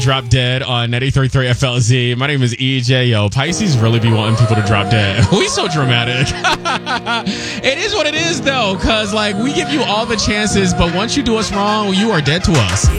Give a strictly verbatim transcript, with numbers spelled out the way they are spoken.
Drop Dead on ninety-three point three F L Z. My name is E J. Yo, Pisces really be wanting people to drop dead. We so dramatic. It is what it is, though, because, like, we give you all the chances, but once you do us wrong, you are dead to us.